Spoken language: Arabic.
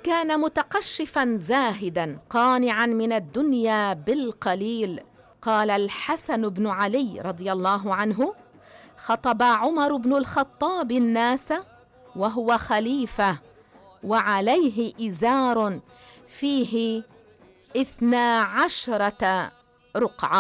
كان متقشفا زاهدا قانعا من الدنيا بالقليل. قال الحسن بن علي رضي الله عنه: خطب عمر بن الخطاب الناس وهو خليفة وعليه إزار فيه 12 رقعة.